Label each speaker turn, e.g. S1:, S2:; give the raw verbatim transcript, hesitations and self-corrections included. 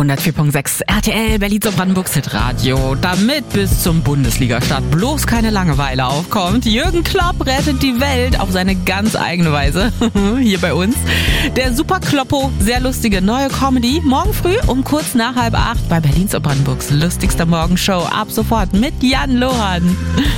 S1: hundertvier Komma sechs R T L Berlin zum Brandenburgs Hitradio. Damit bis zum Bundesliga-Start bloß keine Langeweile aufkommt. Jürgen Klopp rettet die Welt auf seine ganz eigene Weise. Hier bei uns. Der Super Kloppo, sehr lustige neue Comedy. Morgen früh um kurz nach halb acht bei Berlin zum Brandenburgs lustigster Morgenshow. Ab sofort mit Jan Lohan.